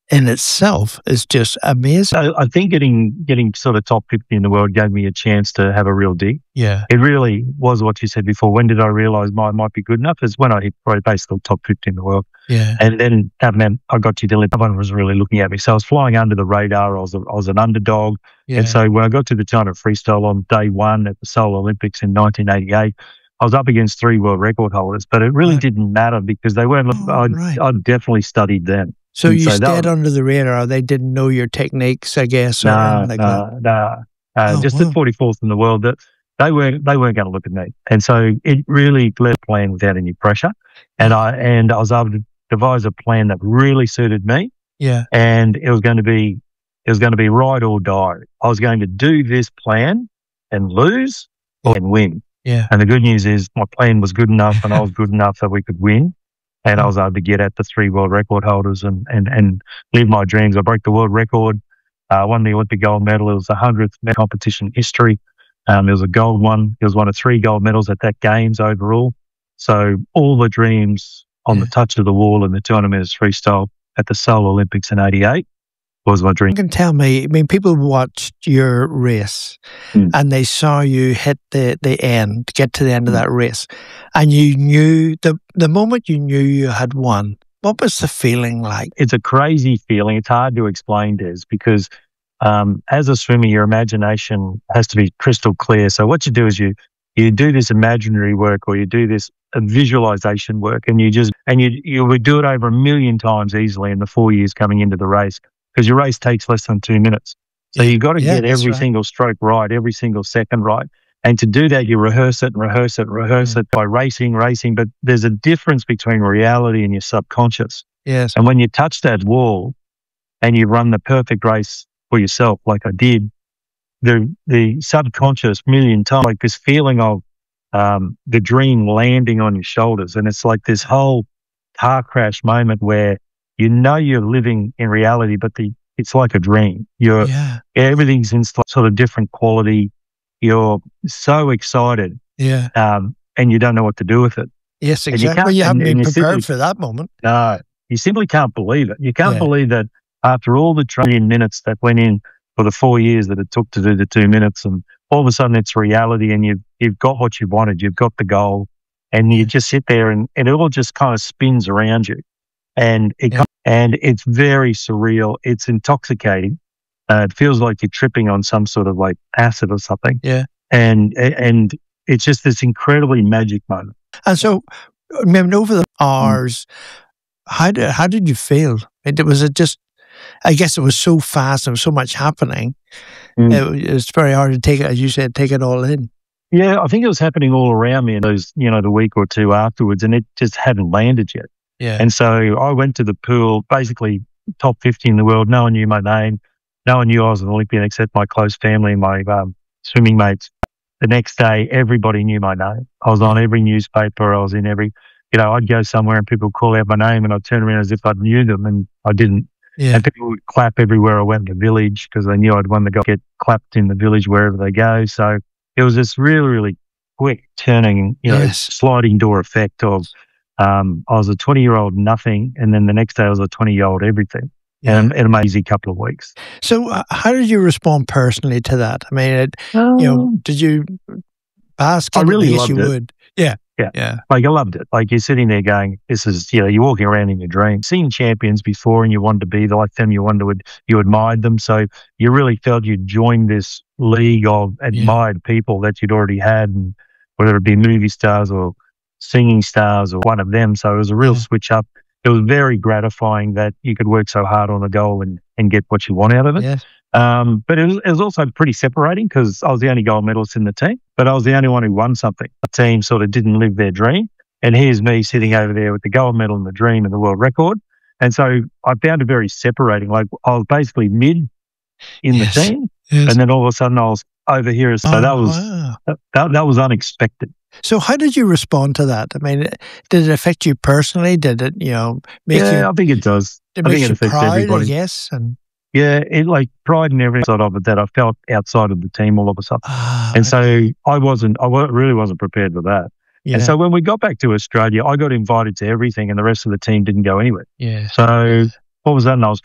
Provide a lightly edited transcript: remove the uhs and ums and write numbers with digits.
in itself is just amazing. I think getting sort of top 50 in the world gave me a chance to have a real dig. Yeah. It really was what you said before. When did I realise I might be good enough? Is when I hit basically top 50 in the world. Yeah. And then that meant I got to delete. No one was really looking at me. So I was flying under the radar. I was an underdog. Yeah. And so when I got to the China freestyle on day one at the Seoul Olympics in 1988, I was up against 3 world record holders, but it really didn't matter because they weren't. I'd definitely studied them. So you stayed under the radar. They didn't know your techniques, I guess. No. Just at 44th in the world, that they weren't going to look at me, and so it really led a plan without any pressure, and I was able to devise a plan that really suited me. Yeah, and it was going to be ride or die. I was going to do this plan and lose and win. Yeah, and the good news is my plan was good enough, and I was good enough that we could win. And I was able to get at the 3 world record holders and live my dreams. I broke the world record, won the Olympic gold medal. It was the 100th competition in history. It was a gold one. It was one of 3 gold medals at that games overall. So all the dreams on the touch of the wall in the 200 metres freestyle at the Seoul Olympics in 88 was my dream. You can tell me, I mean, people watched your race and they saw you hit the end, get to the end of that race, and you knew, the moment you knew you had won, what was the feeling like? It's a crazy feeling. It's hard to explain, Des, because as a swimmer, your imagination has to be crystal clear. So what you do is you do this imaginary work, or you do this visualization work, and you would do it over 1 million times easily in the 4 years coming into the race. Because your race takes less than 2 minutes. So you've got to get every single stroke right, every single second right. And to do that, you rehearse it by racing. But there's a difference between reality and your subconscious. Yes. And when you touch that wall and you run the perfect race for yourself, like I did, the subconscious 1 million times, like this feeling of the dream landing on your shoulders. And it's like this whole car crash moment where you know you're living in reality, but it's like a dream. Everything's in sort of different quality. You're so excited, and you don't know what to do with it. Yes, exactly. You haven't been prepared for that moment. No, you simply can't believe it. You can't believe that after all the training minutes that went in for the 4 years that it took to do the 2 minutes, and all of a sudden it's reality, and you've got what you wanted. You've got the goal, and you just sit there, and it all just kind of spins around you. And it's very surreal. It's intoxicating. It feels like you're tripping on some sort of like acid or something. Yeah. And it's just this incredibly magic moment. And so, I mean, over the hours, how did you feel? Was it just? I guess it was so fast and so much happening. It was very hard to take it, as you said, take it all in. Yeah, I think it was happening all around me in those, the week or two afterwards, and it just hadn't landed yet. Yeah. And so I went to the pool, basically top 50 in the world. No one knew my name. No one knew I was an Olympian except my close family and my swimming mates. The next day, everybody knew my name. I was on every newspaper. I was in every, I'd go somewhere and people would call out my name and I'd turn around as if I knew them, and I didn't. Yeah. And people would clap everywhere I went in the village because they knew I'd won the gold, get clapped in the village wherever they go. So it was this really, really quick turning, sliding door effect of, I was a 20-year-old nothing, and then the next day I was a 20-year-old everything. Yeah. And an amazing couple of weeks. So how did you respond personally to that? I mean, did you bask in really it? Loved you it. would. Yeah. Like I loved it. Like you're sitting there going, this is, you're walking around in your dream, seeing champions before, and you wanted to be like them. You admired them. So you really felt you'd joined this league of admired people that you'd already had, and whether it be movie stars or singing stars or one of them. So it was a real switch up. It was very gratifying that you could work so hard on a goal and get what you want out of it. Yes. But it was also pretty separating because I was the only gold medalist in the team, but I was the only one who won something. The team sort of didn't live their dream. And here's me sitting over there with the gold medal and the dream and the world record. And so I found it very separating. Like I was basically mid in the team. Yes. And then all of a sudden I was over here. So that was unexpected. So how did you respond to that? I mean, did it affect you personally? Did it, make you... Yeah, I think it does. It I makes think it you affects proud, everybody. I guess. And... Yeah, it like pride and everything sort of it that I felt outside of the team all of a sudden. So I really wasn't prepared for that. Yeah. And so when we got back to Australia, I got invited to everything and the rest of the team didn't go anywhere. Yeah. So all of a sudden I was